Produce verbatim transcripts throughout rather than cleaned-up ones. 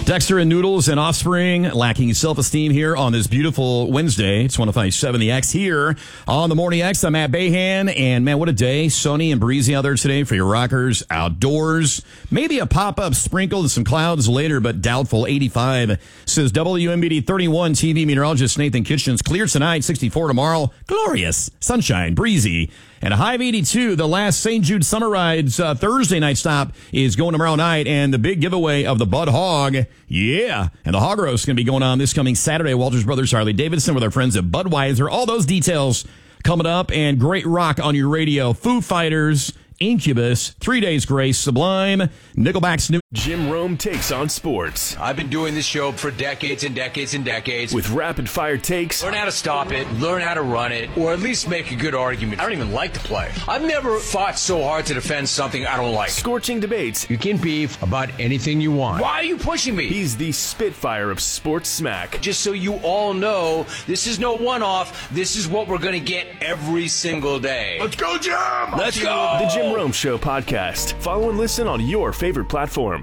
Dexter and Noodles and Offspring lacking self-esteem here on this beautiful Wednesday. It's one oh five point seven The X here on the Morning X. I'm Matt Bayhan, and man, what a day. Sunny and breezy out there today for your rockers outdoors. Maybe a pop-up sprinkle and some clouds later, but doubtful. eighty-five, says W M B D thirty-one T V meteorologist Nathan Kitchens. Clear tonight, sixty-four tomorrow. Glorious. Sunshine, breezy. And a high of eighty-two. The last Saint Jude Summer Rides uh, Thursday night stop is going tomorrow night. And the big giveaway of the Bud Hog. Yeah. And the Hog Roast is going to be going on this coming Saturday. Walters Brothers Harley Davidson with our friends at Budweiser. All those details coming up. And great rock on your radio. Foo Fighters, Incubus, Three Days Grace, Sublime, Nickelback, Snoop. Jim Rome takes on sports. I've been doing this show for decades and decades and decades. With rapid-fire takes. Learn how to stop it, learn how to run it, or at least make a good argument. I don't even like to play. I've never fought so hard to defend something I don't like. Scorching debates. You can beef about anything you want. Why are you pushing me? He's the Spitfire of sports smack. Just so you all know, this is no one-off. This is what we're going to get every single day. Let's go, Jim! Let's go! The Jim Rome Show podcast. Follow and listen on your favorite platform.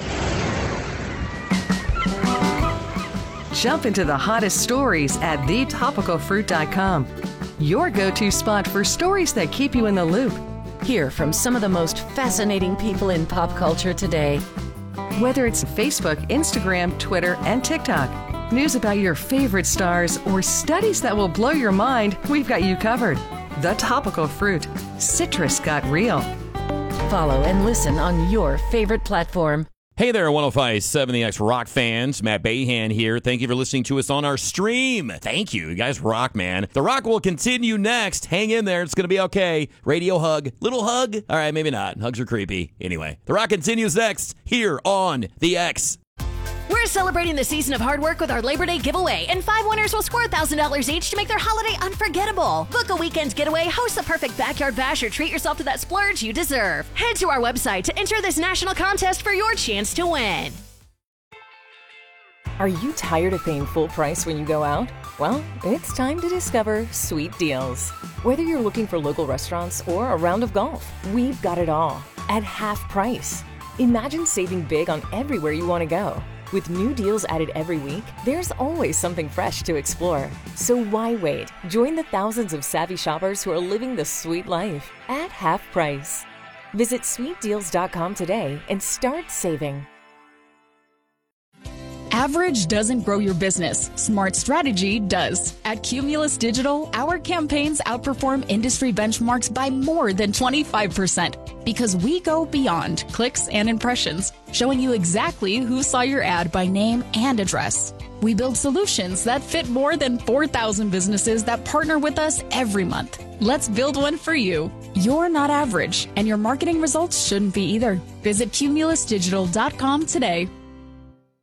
Jump into the hottest stories at the topical fruit dot com. Your go-to spot for stories that keep you in the loop. Hear from some of the most fascinating people in pop culture today. Whether it's Facebook, Instagram, Twitter, and TikTok, news about your favorite stars, or studies that will blow your mind, we've got you covered. The Topical Fruit. Citrus got real. Follow and listen on your favorite platform. Hey there, one oh five point seven The X rock fans. Matt Bayhan here. Thank you for listening to us on our stream. Thank you. You guys rock, man. The rock will continue next. Hang in there. It's going to be okay. Radio hug. Little hug? All right, maybe not. Hugs are creepy. Anyway, the rock continues next here on The X. We're celebrating the season of hard work with our Labor Day giveaway, and five winners will score one thousand dollars each to make their holiday unforgettable. Book a weekend getaway, host the perfect backyard bash, or treat yourself to that splurge you deserve. Head to our website to enter this national contest for your chance to win. Are you tired of paying full price when you go out? Well, it's time to discover Sweet Deals. Whether you're looking for local restaurants or a round of golf, we've got it all at half price. Imagine saving big on everywhere you want to go. With new deals added every week, there's always something fresh to explore. So why wait? Join the thousands of savvy shoppers who are living the sweet life at half price. Visit sweet deals dot com today and start saving. Average doesn't grow your business. Smart strategy does. At Cumulus Digital, our campaigns outperform industry benchmarks by more than twenty-five percent because we go beyond clicks and impressions, showing you exactly who saw your ad by name and address. We build solutions that fit more than four thousand businesses that partner with us every month. Let's build one for you. You're not average, and your marketing results shouldn't be either. Visit cumulus digital dot com today.